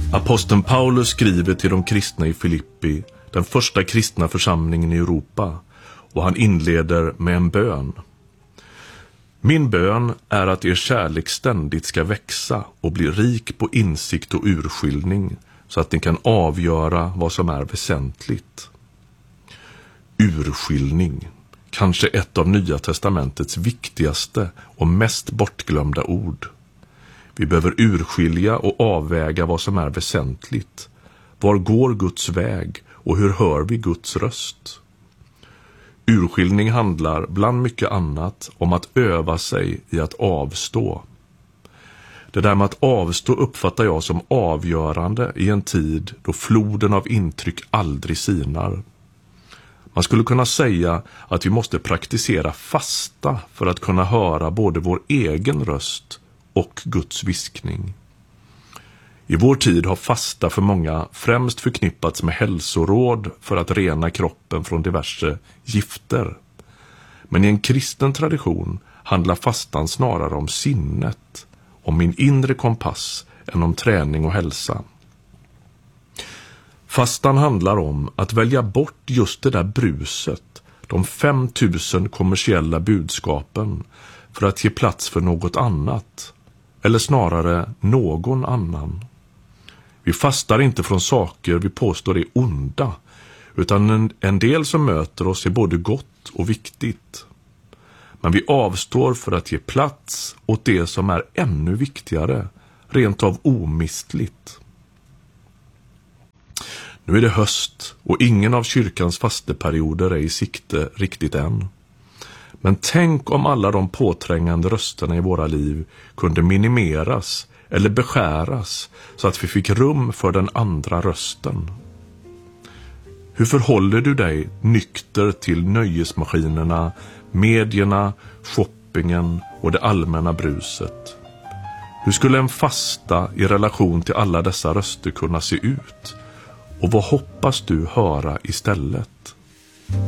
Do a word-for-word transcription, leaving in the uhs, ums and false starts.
Aposteln Paulus skriver till de kristna i Filippi, den första kristna församlingen i Europa, och han inleder med en bön. Min bön är att er kärlek ständigt ska växa och bli rik på insikt och urskiljning, så att ni kan avgöra vad som är väsentligt. Urskiljning, kanske ett av Nya testamentets viktigaste och mest bortglömda ord. Vi behöver urskilja och avväga vad som är väsentligt. Var går Guds väg och hur hör vi Guds röst? Urskiljning handlar bland mycket annat om att öva sig i att avstå. Det där med att avstå uppfattar jag som avgörande i en tid då floden av intryck aldrig sinar. Man skulle kunna säga att vi måste praktisera fasta för att kunna höra både vår egen röst och Guds viskning. I vår tid har fasta för många främst förknippats med hälsoråd för att rena kroppen från diverse gifter. Men i en kristen tradition handlar fastan snarare om sinnet, om min inre kompass, än om träning och hälsa. Fastan handlar om att välja bort just det där bruset, de fem tusen kommersiella budskapen, för att ge plats för något annat, eller snarare någon annan. Vi fastar inte från saker vi påstår är onda, utan en, en del som möter oss är både gott och viktigt. Men vi avstår för att ge plats åt det som är ännu viktigare, rent av omistligt. Nu är det höst och ingen av kyrkans fasteperioder är i sikte riktigt än. Men tänk om alla de påträngande rösterna i våra liv kunde minimeras eller beskäras så att vi fick rum för den andra rösten. Hur förhåller du dig nykter till nöjesmaskinerna, medierna, shoppingen och det allmänna bruset? Hur skulle en fasta i relation till alla dessa röster kunna se ut? Och vad hoppas du höra istället?